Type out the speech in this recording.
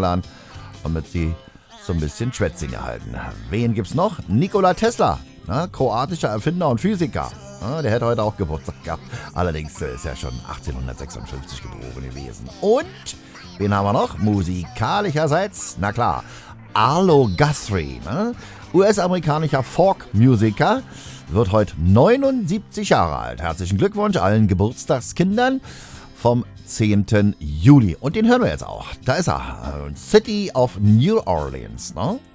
eingeladen und mit sie so ein bisschen Schwätzchen gehalten. Wen gibt's noch? Nikola Tesla, ne? Kroatischer Erfinder und Physiker. Ja, der hätte heute auch Geburtstag gehabt. Allerdings ist er schon 1856 geboren gewesen. Und wen haben wir noch? Musikalischerseits, na klar, Arlo Guthrie, ne? US-amerikanischer Folk-Musiker, wird heute 79 Jahre alt. Herzlichen Glückwunsch allen Geburtstagskindern vom 10. Juli. Und den hören wir jetzt auch. Da ist er. City of New Orleans, ne?